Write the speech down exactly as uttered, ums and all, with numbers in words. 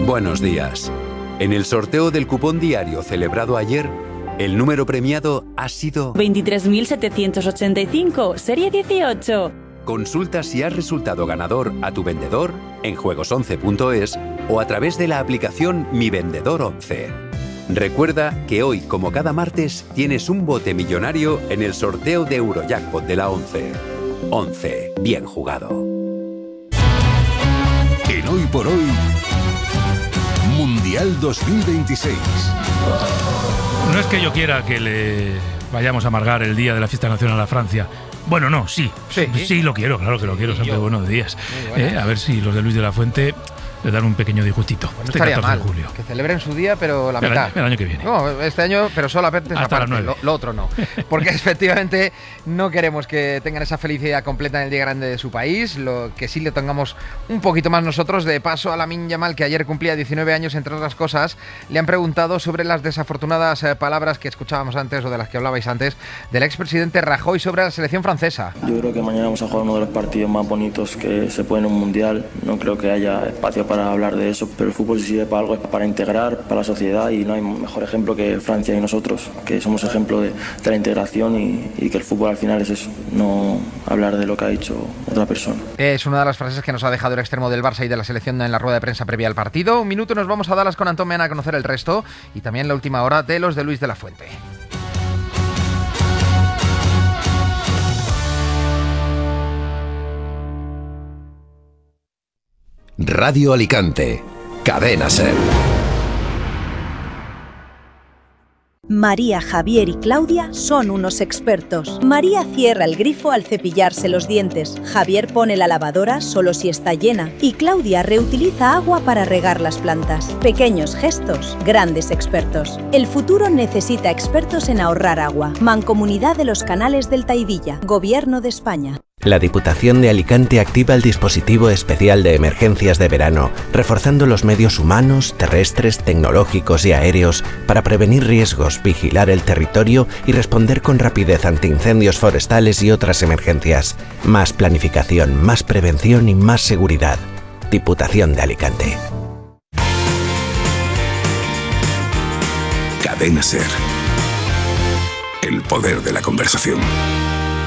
Buenos días. En el sorteo del cupón diario celebrado ayer, el número premiado ha sido veintitrés mil setecientos ochenta y cinco, serie dieciocho. Consulta si has resultado ganador a tu vendedor en juegos once punto es o a través de la aplicación Mi Vendedor once. Recuerda que hoy, como cada martes, tienes un bote millonario en el sorteo de Eurojackpot de la once. once. Bien jugado. En Hoy por Hoy, Mundial dos mil veintiséis. No es que yo quiera que le vayamos a amargar el día de la fiesta nacional a Francia. Bueno, no, sí, sí, sí lo quiero, claro que lo quiero, siempre buenos días. Eh, a ver si los de Luis de la Fuente le dan un pequeño disgustito. Pues no este estaría catorce mal, de julio. que celebren su día, pero la el mitad. Año, el año que viene. No, este año, pero solamente esa hasta parte, las nueve. Lo, lo otro no. Porque efectivamente no queremos que tengan esa felicidad completa en el día grande de su país, lo que sí le tengamos un poquito más nosotros. De paso a Lamine Yamal, que ayer cumplía diecinueve años, entre otras cosas, le han preguntado sobre las desafortunadas eh, palabras que escuchábamos antes, o de las que hablabais antes, del expresidente Rajoy sobre la selección francesa. Yo creo que mañana vamos a jugar uno de los partidos más bonitos que se puede en un mundial. No creo que haya espacio para hablar de eso, pero el fútbol si sirve para algo es para integrar, para la sociedad, y no hay mejor ejemplo que Francia y nosotros, que somos ejemplo de, de la integración y, y que el fútbol al final es eso, no hablar de lo que ha dicho otra persona. Es una de las frases que nos ha dejado el extremo del Barça y de la selección en la rueda de prensa previa al partido. Un minuto, nos vamos a Dallas con Antón Meana a conocer el resto y también la última hora de los de Luis de la Fuente. Radio Alicante, Cadena SER. María, Javier y Claudia son unos expertos. María cierra el grifo al cepillarse los dientes. Javier pone la lavadora solo si está llena. Y Claudia reutiliza agua para regar las plantas. Pequeños gestos, grandes expertos. El futuro necesita expertos en ahorrar agua. Mancomunidad de los Canales del Taivilla. Gobierno de España. La Diputación de Alicante activa el dispositivo especial de emergencias de verano, reforzando los medios humanos, terrestres, tecnológicos y aéreos para prevenir riesgos, vigilar el territorio y responder con rapidez ante incendios forestales y otras emergencias. Más planificación, más prevención y más seguridad. Diputación de Alicante. Cadena SER. El poder de la conversación.